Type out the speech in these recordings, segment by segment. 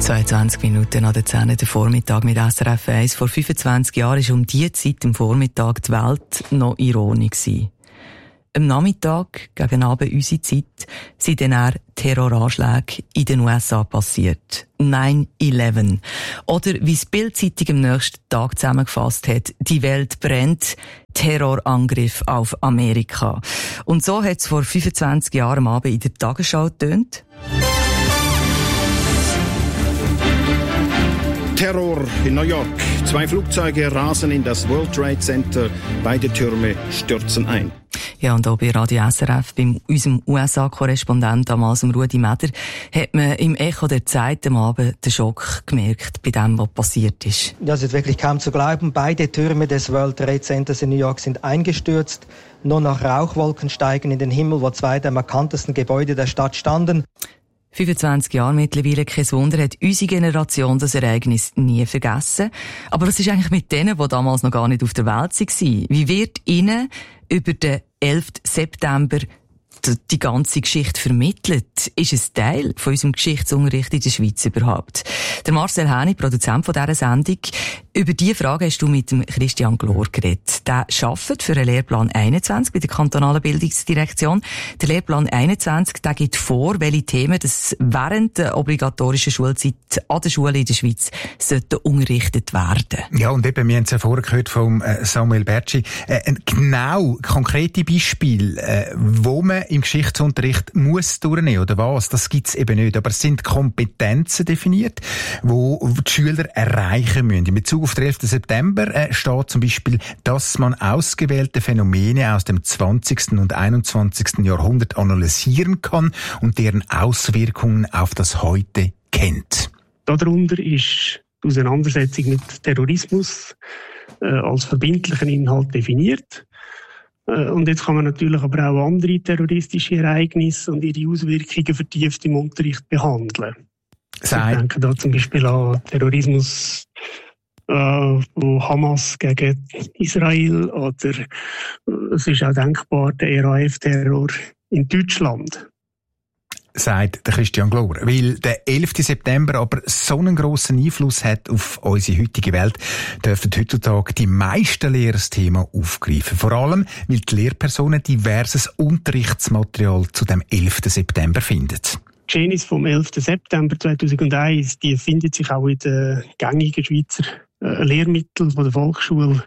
22 Minuten nach der 10. der Vormittag mit SRF 1. Vor 25 Jahren war um diese Zeit am Vormittag die Welt noch ironisch gewesen. Am Nachmittag, gegen Abend unsere Zeit, sind dann auch Terroranschläge in den USA passiert. 9/11. Oder wie es Bild-Zeitung am nächsten Tag zusammengefasst hat, die Welt brennt, Terrorangriff auf Amerika. Und so hat es vor 25 Jahren am Abend in der Tagesschau getönt. Terror in New York. 2 Flugzeuge rasen in das World Trade Center. Beide Türme stürzen ein. Ja, und auch bei Radio SRF, bei unserem USA-Korrespondent damals, Rudi Meder, hat man im Echo der Zeit am Abend den Schock gemerkt bei dem, was passiert ist. Ja, es ist wirklich kaum zu glauben. Beide Türme des World Trade Centers in New York sind eingestürzt. Nur noch Rauchwolken steigen in den Himmel, wo 2 der markantesten Gebäude der Stadt standen. 25 Jahre mittlerweile, kein Wunder, hat unsere Generation das Ereignis nie vergessen. Aber was ist eigentlich mit denen, die damals noch gar nicht auf der Welt waren? Wie wird ihnen über den 11. September die ganze Geschichte vermittelt? Ist es Teil von unserem Geschichtsunterricht in der Schweiz überhaupt? Der Marcel Häni, Produzent von dieser Sendung, über diese Frage hast du mit dem Christian Glor geredet. Der arbeitet für den Lehrplan 21 bei der kantonalen Bildungsdirektion. Der Lehrplan 21, der gibt vor, welche Themen das während der obligatorischen Schulzeit an der Schule in der Schweiz sollten unterrichtet werden. Ja, und eben, wir haben es ja vorher gehört vom Samuel Bertschi, genau konkrete Beispiele, wo man im Geschichtsunterricht muss durchnehmen oder was, das gibt's eben nicht. Aber es sind Kompetenzen definiert, wo die Schüler erreichen müssen. In Bezug auf den 11. September steht zum Beispiel, dass man ausgewählte Phänomene aus dem 20. und 21. Jahrhundert analysieren kann und deren Auswirkungen auf das Heute kennt. Darunter ist die Auseinandersetzung mit Terrorismus als verbindlichen Inhalt definiert. Und jetzt kann man natürlich aber auch andere terroristische Ereignisse und ihre Auswirkungen vertieft im Unterricht behandeln. Ich denke da zum Beispiel an Terrorismus wo Hamas gegen Israel, oder es ist auch denkbar der RAF-Terror in Deutschland. Sagt der Christian Glor. Weil der 11. September aber so einen grossen Einfluss hat auf unsere heutige Welt, dürfen heutzutage die meisten Lehrer das Thema aufgreifen. Vor allem, weil die Lehrpersonen diverses Unterrichtsmaterial zu dem 11. September finden. Die Geschehnisse vom 11. September 2001, die findet sich auch in den gängigen Schweizer Lehrmitteln von der Volksschule.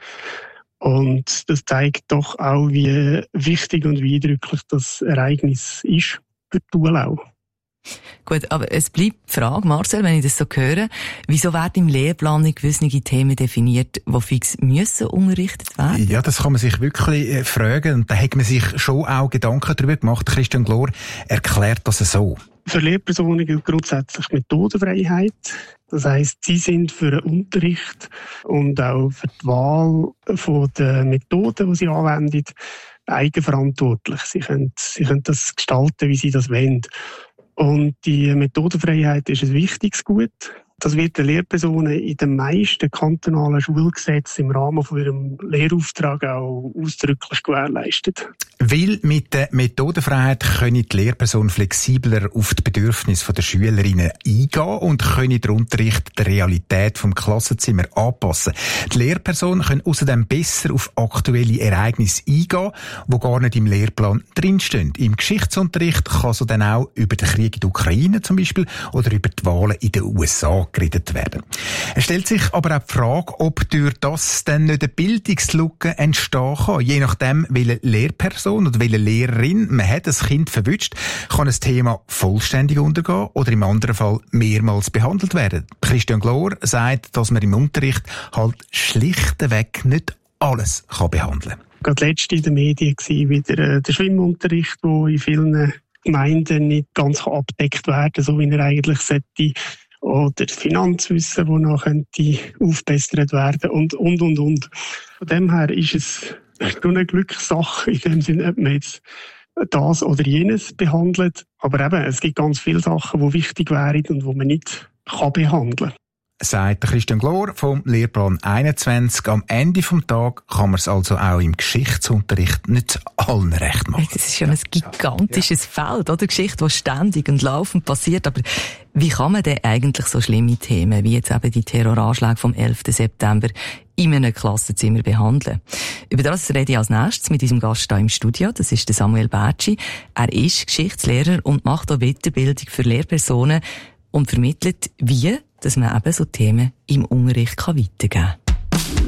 Und das zeigt doch auch, wie wichtig und wie eindrücklich das Ereignis ist für die Schule auch. Gut, aber es bleibt die Frage, Marcel, wenn ich das so höre, wieso werden im Lehrplan nicht gewisse Themen definiert, die fix müssen unterrichtet werden? Ja, das kann man sich wirklich fragen, und da hat man sich schon auch Gedanken darüber gemacht. Christian Glor erklärt das so. Für Lehrpersonen gilt grundsätzlich Methodenfreiheit. Das heisst, sie sind für den Unterricht und auch für die Wahl der Methoden, die sie anwenden, eigenverantwortlich. Sie können das gestalten, wie sie das wollen. Und die Methodenfreiheit ist ein wichtiges Gut. Das wird den Lehrpersonen in den meisten kantonalen Schulgesetzen im Rahmen von ihrem Lehrauftrag auch ausdrücklich gewährleistet. Weil mit der Methodenfreiheit können die Lehrpersonen flexibler auf die Bedürfnisse der Schülerinnen eingehen und können den Unterricht der Realität vom Klassenzimmer anpassen. Die Lehrpersonen können außerdem besser auf aktuelle Ereignisse eingehen, die gar nicht im Lehrplan drinstehen. Im Geschichtsunterricht kann so dann auch über den Krieg in der Ukraine zum Beispiel oder über die Wahlen in den USA geredet werden. Es stellt sich aber auch die Frage, ob durch das dann nicht eine Bildungslücke entstehen kann. Je nachdem, welche Lehrperson oder welche Lehrerin man hat, das Kind verwünscht, kann ein Thema vollständig untergehen oder im anderen Fall mehrmals behandelt werden. Christian Glor sagt, dass man im Unterricht halt schlichtweg nicht alles kann behandeln kann. Gerade letztens in den Medien war wieder der Schwimmunterricht, der in vielen Gemeinden nicht ganz abgedeckt werden kann, so wie er eigentlich sollte. Oder das Finanzwissen, das noch aufgebessert werden und. Von dem her ist es schon eine Glückssache, in dem Sinne, ob man jetzt das oder jenes behandelt. Aber eben, es gibt ganz viele Sachen, die wichtig wären und die man nicht behandeln kann. sagt Christian Glor vom Lehrplan 21. Am Ende des Tages kann man es also auch im Geschichtsunterricht nicht allen recht machen. Das ist schon ein gigantisches Feld, oder? Geschichte, die ständig und laufend passiert. Aber wie kann man denn eigentlich so schlimme Themen, wie jetzt eben die Terroranschläge vom 11. September, in einem Klassenzimmer behandeln? Über das rede ich als nächstes mit unserem Gast hier im Studio. Das ist der Samuel Bertschi. Er ist Geschichtslehrer und macht auch Weiterbildung für Lehrpersonen und vermittelt, wie dass man eben so Themen im Unterricht weitergeben kann.